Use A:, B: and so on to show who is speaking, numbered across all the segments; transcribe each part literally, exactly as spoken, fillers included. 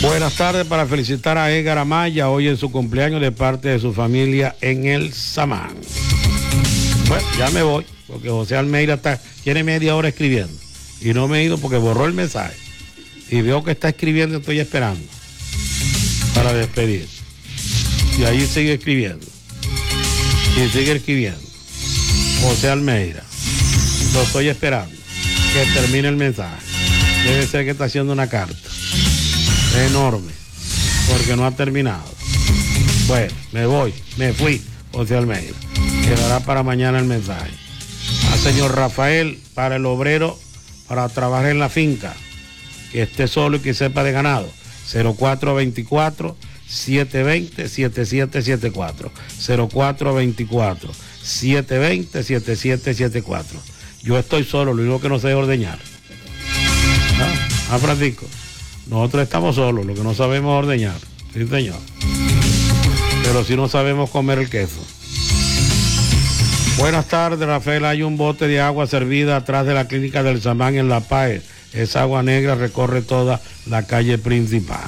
A: Buenas tardes para felicitar a Edgar Amaya hoy en su cumpleaños de parte de su familia en el Samán. Bueno, ya me voy porque José Almeida está, tiene media hora escribiendo y no me he ido porque borró el mensaje y veo que está escribiendo, estoy esperando para despedir y ahí sigue escribiendo y sigue escribiendo José Almeida, lo estoy esperando que termine el mensaje. Debe ser que está haciendo una carta enorme porque no ha terminado. Bueno, me voy, me fui, José Almeida. Quedará para mañana el mensaje. A señor Rafael, para el obrero, para trabajar en la finca, que esté solo y que sepa de ganado. cero cuatro veinticuatro, setecientos veinte, setenta y siete setenta y cuatro. cero cuatro veinticuatro, setecientos veinte, setenta y siete setenta y cuatro. Yo estoy solo, lo único que no sé es ordeñar. ¿Ah, Francisco? Nosotros estamos solos, lo que no sabemos es ordeñar. Sí, señor. Pero sí no sabemos comer el queso. Buenas tardes, Rafael. Hay un bote de agua servida atrás de la clínica del Samán en La Paz. Esa agua negra recorre toda la calle principal.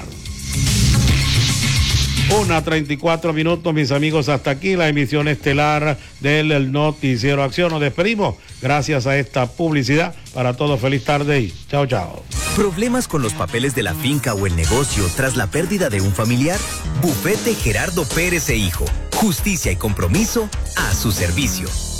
A: Una treinta y cuatro minutos, mis amigos, hasta aquí la emisión estelar del el Noticiero Acción. Nos despedimos gracias a esta publicidad. Para todos, feliz tarde y chao, chao.
B: ¿Problemas con los papeles de la finca o el negocio tras la pérdida de un familiar? Bufete Gerardo Pérez e Hijo. Justicia y compromiso a su servicio.